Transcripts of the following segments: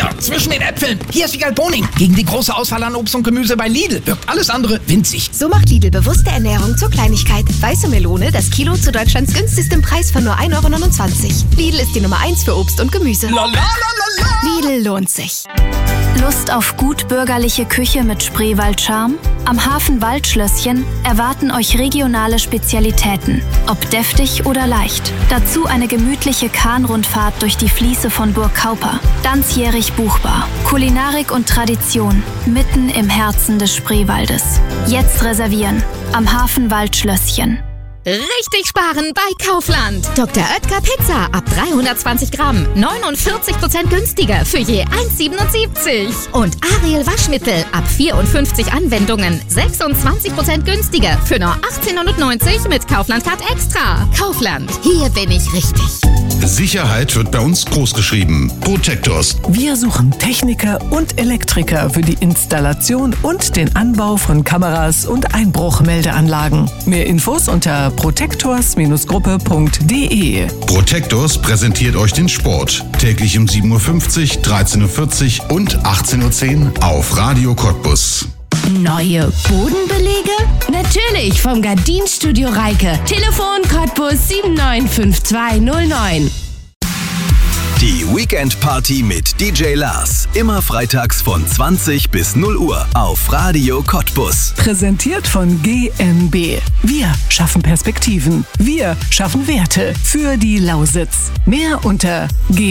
Hier, zwischen den Äpfeln. Hier ist Wiegald Boning. Gegen die große Auswahl an Obst und Gemüse bei Lidl wirkt alles andere winzig. So macht Lidl bewusste Ernährung zur Kleinigkeit. Weiße Melone, das Kilo zu Deutschlands günstigstem Preis von nur 1,29 €. Lidl ist die Nummer 1 für Obst und Gemüse. Lidl lohnt sich. Lust auf gut bürgerliche Küche mit Spreewald-Charme? Am Hafen Waldschlösschen erwarten euch regionale Spezialitäten, ob deftig oder leicht. Dazu eine gemütliche Kahnrundfahrt durch die Fließe von Burg Kauper. Ganzjährig buchbar. Kulinarik und Tradition mitten im Herzen des Spreewaldes. Jetzt reservieren am Hafen Waldschlösschen. Richtig sparen bei Kaufland. Dr. Oetker Pizza ab 320 Gramm. 49% günstiger für je 1,77. Und Ariel Waschmittel ab 54 Anwendungen. 26% günstiger für nur 18,90 mit Kaufland Card Extra. Kaufland, hier bin ich richtig. Sicherheit wird bei uns großgeschrieben. Protectors. Wir suchen Techniker und Elektriker für die Installation und den Anbau von Kameras und Einbruchmeldeanlagen. Mehr Infos unter protectors-gruppe.de. Protectors präsentiert euch den Sport. Täglich um 7:50 Uhr, 13:40 Uhr und 18:10 Uhr auf Radio Cottbus. Neue Bodenbelege? Natürlich vom Gardinstudio Reike. Telefon Cottbus 795209. Die Weekend Party mit DJ Lars. Immer freitags von 20 bis 0 Uhr auf Radio Cottbus. Präsentiert von GmbH. Wir schaffen Perspektiven. Wir schaffen Werte für die Lausitz. Mehr unter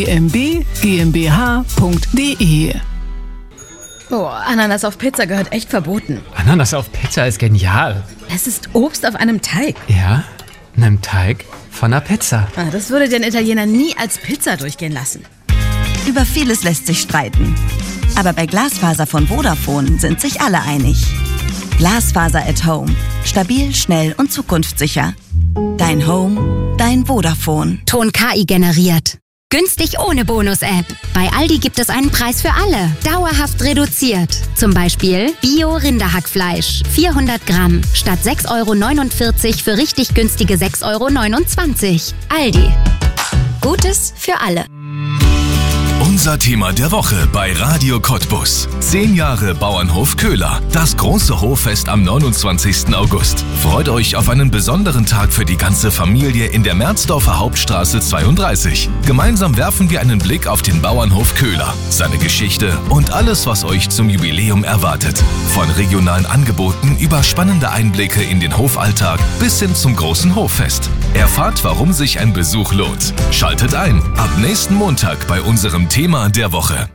gmbh.de. Oh, Ananas auf Pizza gehört echt verboten. Ananas auf Pizza ist genial. Es ist Obst auf einem Teig. Ja, einem Teig von einer Pizza. Das würde den Italiener nie als Pizza durchgehen lassen. Über vieles lässt sich streiten. Aber bei Glasfaser von Vodafone sind sich alle einig. Glasfaser at Home. Stabil, schnell und zukunftssicher. Dein Home, dein Vodafone. Ton KI generiert. Günstig ohne Bonus-App. Bei Aldi gibt es einen Preis für alle. Dauerhaft reduziert. Zum Beispiel Bio-Rinderhackfleisch. 400 Gramm. Statt 6,49 € für richtig günstige 6,29 €. Aldi. Gutes für alle. Unser Thema der Woche bei Radio Cottbus. 10 Jahre Bauernhof Köhler. Das große Hoffest am 29. August. Freut euch auf einen besonderen Tag für die ganze Familie in der Merzdorfer Hauptstraße 32. Gemeinsam werfen wir einen Blick auf den Bauernhof Köhler, seine Geschichte und alles, was euch zum Jubiläum erwartet. Von regionalen Angeboten über spannende Einblicke in den Hofalltag bis hin zum großen Hoffest. Erfahrt, warum sich ein Besuch lohnt. Schaltet ein ab nächsten Montag bei unserem Thema der Woche.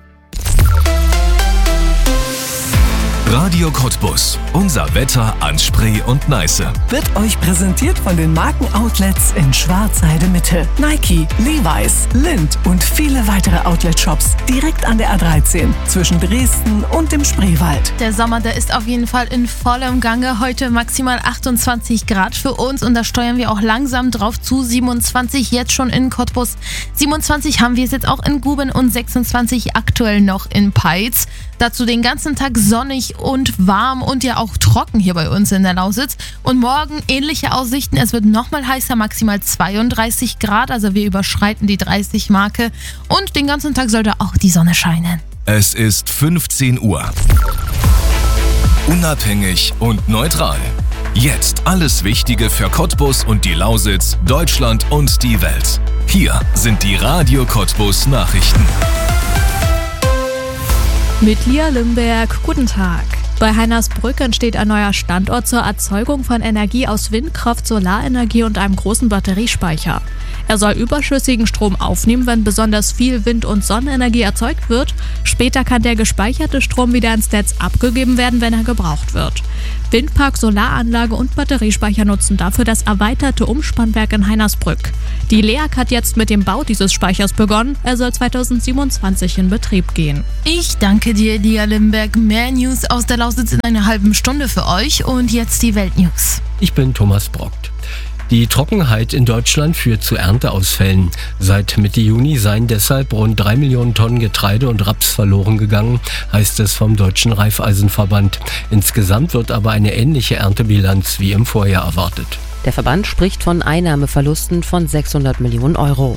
Radio Cottbus. Unser Wetter an Spree und Neiße. Wird euch präsentiert von den Markenoutlets in Schwarzheide-Mitte. Nike, Levi's, Lindt und viele weitere Outlet-Shops direkt an der A13 zwischen Dresden und dem Spreewald. Der Sommer, der ist auf jeden Fall in vollem Gange. Heute maximal 28 Grad für uns und da steuern wir auch langsam drauf zu. 27 jetzt schon in Cottbus. 27 haben wir es jetzt auch in Guben und 26 aktuell noch in Peitz. Dazu den ganzen Tag sonnig und warm und ja auch trocken hier bei uns in der Lausitz. Und morgen ähnliche Aussichten. Es wird nochmal heißer, maximal 32 Grad. Also wir überschreiten die 30-Marke. Und den ganzen Tag sollte auch die Sonne scheinen. Es ist 15 Uhr. Unabhängig und neutral. Jetzt alles Wichtige für Cottbus und die Lausitz, Deutschland und die Welt. Hier sind die Radio Cottbus Nachrichten. Mit Lia Limberg, guten Tag. Bei Heinersbrück entsteht ein neuer Standort zur Erzeugung von Energie aus Windkraft, Solarenergie und einem großen Batteriespeicher. Er soll überschüssigen Strom aufnehmen, wenn besonders viel Wind- und Sonnenenergie erzeugt wird. Später kann der gespeicherte Strom wieder ins Netz abgegeben werden, wenn er gebraucht wird. Windpark, Solaranlage und Batteriespeicher nutzen dafür das erweiterte Umspannwerk in Heinersbrück. Die LEAG hat jetzt mit dem Bau dieses Speichers begonnen. Er soll 2027 in Betrieb gehen. Ich danke dir, Lia Limberg. Mehr News aus der Lausitz in einer halben Stunde für euch. Und jetzt die Weltnews. Ich bin Thomas Brockt. Die Trockenheit in Deutschland führt zu Ernteausfällen. Seit Mitte Juni seien deshalb rund 3 Millionen Tonnen Getreide und Raps verloren gegangen, heißt es vom Deutschen Raiffeisenverband. Insgesamt wird aber eine ähnliche Erntebilanz wie im Vorjahr erwartet. Der Verband spricht von Einnahmeverlusten von 600 Millionen Euro.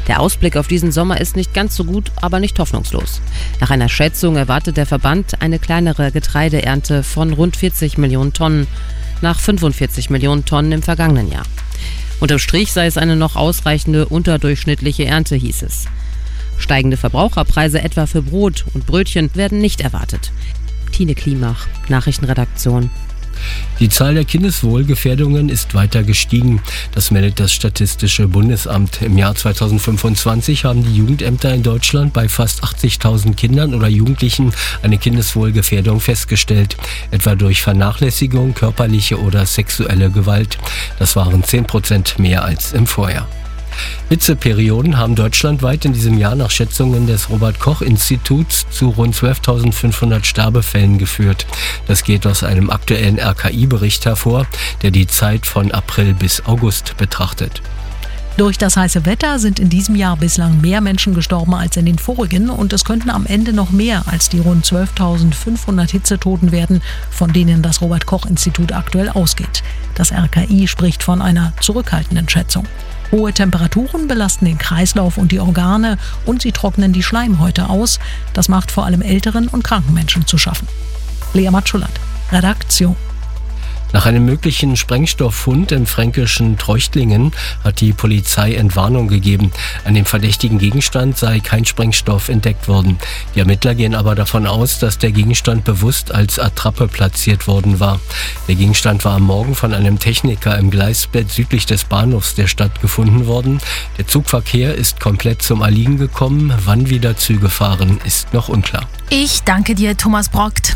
Der Ausblick auf diesen Sommer ist nicht ganz so gut, aber nicht hoffnungslos. Nach einer Schätzung erwartet der Verband eine kleinere Getreideernte von rund 40 Millionen Tonnen, nach 45 Millionen Tonnen im vergangenen Jahr. Unterm Strich sei es eine noch ausreichende unterdurchschnittliche Ernte, hieß es. Steigende Verbraucherpreise etwa für Brot und Brötchen werden nicht erwartet. Tine Klimach, Nachrichtenredaktion. Die Zahl der Kindeswohlgefährdungen ist weiter gestiegen. Das meldet das Statistische Bundesamt. Im Jahr 2025 haben die Jugendämter in Deutschland bei fast 80.000 Kindern oder Jugendlichen eine Kindeswohlgefährdung festgestellt, etwa durch Vernachlässigung, körperliche oder sexuelle Gewalt. Das waren 10% mehr als im Vorjahr. Hitzeperioden haben deutschlandweit in diesem Jahr nach Schätzungen des Robert-Koch-Instituts zu rund 12.500 Sterbefällen geführt. Das geht aus einem aktuellen RKI-Bericht hervor, der die Zeit von April bis August betrachtet. Durch das heiße Wetter sind in diesem Jahr bislang mehr Menschen gestorben als in den vorigen und es könnten am Ende noch mehr als die rund 12.500 Hitzetoten werden, von denen das Robert-Koch-Institut aktuell ausgeht. Das RKI spricht von einer zurückhaltenden Schätzung. Hohe Temperaturen belasten den Kreislauf und die Organe und sie trocknen die Schleimhäute aus. Das macht vor allem älteren und kranken Menschen zu schaffen. Lea Matschulat, Redaktion. Nach einem möglichen Sprengstofffund im fränkischen Treuchtlingen hat die Polizei Entwarnung gegeben. An dem verdächtigen Gegenstand sei kein Sprengstoff entdeckt worden. Die Ermittler gehen aber davon aus, dass der Gegenstand bewusst als Attrappe platziert worden war. Der Gegenstand war am Morgen von einem Techniker im Gleisbett südlich des Bahnhofs der Stadt gefunden worden. Der Zugverkehr ist komplett zum Erliegen gekommen. Wann wieder Züge fahren, ist noch unklar. Ich danke dir, Thomas Brockt.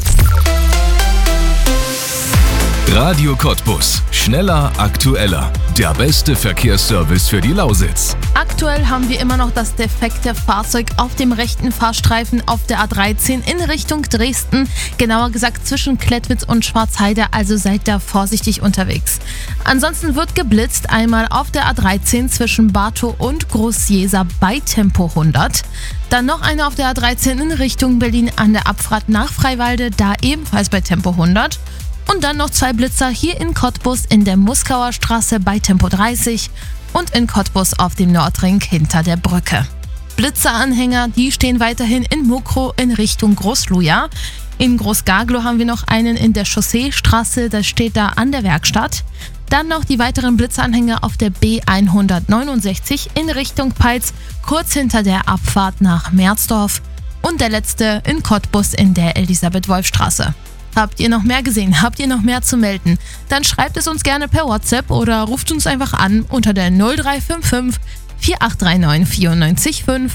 Radio Cottbus. Schneller, aktueller. Der beste Verkehrsservice für die Lausitz. Aktuell haben wir immer noch das defekte Fahrzeug auf dem rechten Fahrstreifen auf der A13 in Richtung Dresden. Genauer gesagt zwischen Klettwitz und Schwarzheide, also seid da vorsichtig unterwegs. Ansonsten wird geblitzt, einmal auf der A13 zwischen Bartow und Groß-Jeser bei Tempo 100. Dann noch eine auf der A13 in Richtung Berlin an der Abfahrt nach Freiwalde, da ebenfalls bei Tempo 100. Und dann noch 2 Blitzer hier in Cottbus in der Muskauer Straße bei Tempo 30 und in Cottbus auf dem Nordring hinter der Brücke. Blitzeranhänger, die stehen weiterhin in Mokrow in Richtung Großluja. In Großgaglow haben wir noch einen in der Chausseestraße, das steht da an der Werkstatt. Dann noch die weiteren Blitzeranhänger auf der B169 in Richtung Peitz, kurz hinter der Abfahrt nach Merzdorf. Und der letzte in Cottbus in der Elisabeth-Wolf-Straße. Habt ihr noch mehr gesehen? Habt ihr noch mehr zu melden? Dann schreibt es uns gerne per WhatsApp oder ruft uns einfach an unter der 0355 4839 94,5.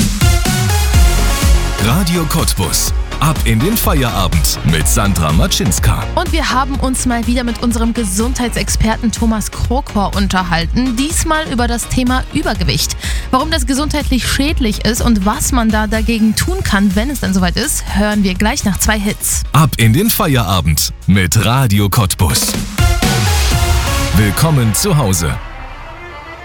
Radio Cottbus. Ab in den Feierabend mit Sandra Matschinska. Und wir haben uns mal wieder mit unserem Gesundheitsexperten Thomas Krokor unterhalten. Diesmal über das Thema Übergewicht. Warum das gesundheitlich schädlich ist und was man da dagegen tun kann, wenn es dann soweit ist, hören wir gleich nach 2 Hits. Ab in den Feierabend mit Radio Cottbus. Willkommen zu Hause.